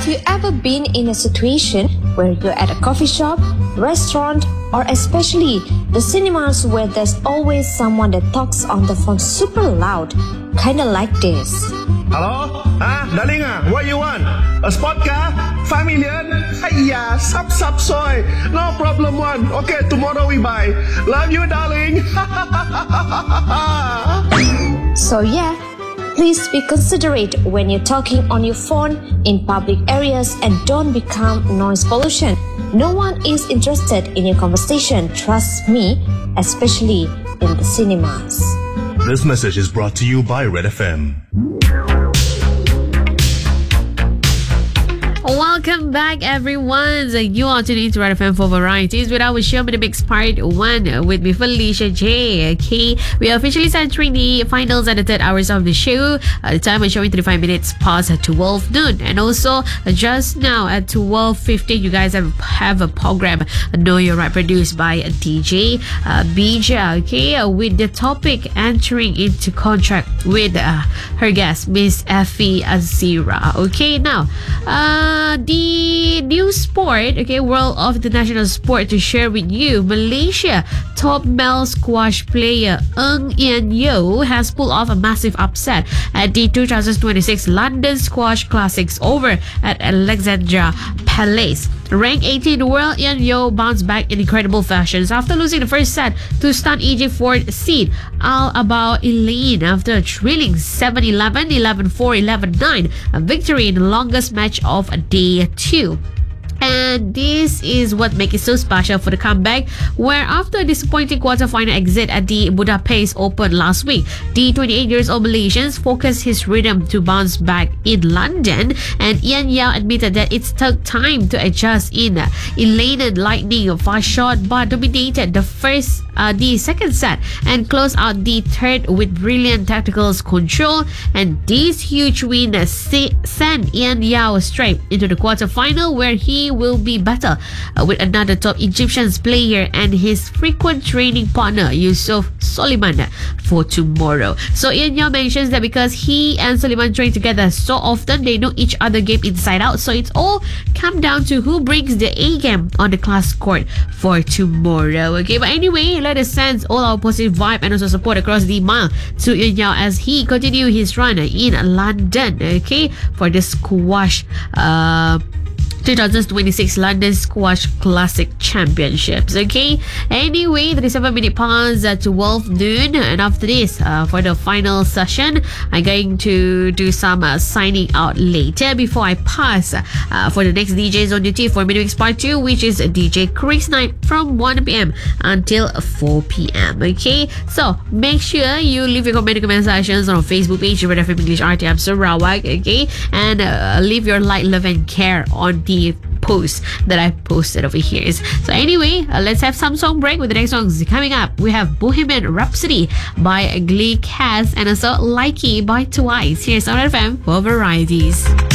Have you ever been in a situation where you're at a coffee shop, restaurant, or especially the cinemas where there's always someone that talks on the phone super loud, kinda like this? Hello? Darling what you want? A sport car? 5 million? Hiya, sup soy. No problem one. Okay, tomorrow we buy. Love you, darling. So yeah, please be considerate when you're talking on your phone in public areas and don't become noise pollution. No one is interested in your conversation, trust me, especially in the cinemas. This message is brought to you by Red FM. Welcome back, everyone. You are tuning into Red FM for varieties with our show in the Mix Part 1 with me, Felicia J. Okay, we are officially entering the finals and the third hours of the show. The time is showing 35 minutes past 12 noon. And also, just now at 12:15, you guys have a program, Know Your Right, produced by DJ Bija. Okay, with the topic entering into contract with her guest, Miss Effie Azira. Okay, now, the new sport, world of international sport to share with you. Malaysia top male squash player Ng Yen Yeo has pulled off a massive upset at the 2026 London Squash Classics over at Alexandra Palace. Ranked 18, World Yen Yeo bounced back in incredible fashions after losing the first set to stun Egypt 4th seed Al Abau Elaine after a thrilling 7-11, 11-4, 11-9, a victory in the longest match of day 2. And this is what makes it so special for the comeback, where after a disappointing quarter-final exit at the Budapest Open last week, the 28-year-old Malaysian focused his rhythm to bounce back in London, and Yen Yeo admitted that it took time to adjust in Elaine lightning fast shot, but dominated the second set and closed out the third with brilliant tactical control. And this huge win sent Yen Yeo straight into the quarter-final, where he will be battle with another top Egyptian player and his frequent training partner Yusuf Soliman for tomorrow. So Yen Yeo mentions that because he and Soliman train together so often, they know each other game inside out. So it's all come down to who brings the A game on the class court for tomorrow. Okay, but anyway, let us send all our positive vibe and also support across the mile to Yen Yeo as he continue his run in London. Okay, for the squash 2026 London Squash Classic Championships. Okay, anyway, 37 minutes past 12 noon, and after this, for the final session, I'm going to do some signing out later before I pass for the next DJs on duty for Midweek's Part 2, which is DJ Chris Night from 1 p.m. until 4 p.m. Okay, so make sure you leave your comment sessions on our Facebook page, Red FM English RTM Sarawak. Okay, and leave your light, love, and care on the post that I posted over here. So anyway, let's have some song break with the next songs coming up. We have Bohemian Rhapsody by Glee Cass and also Likey by Twice. Here's on FM for varieties.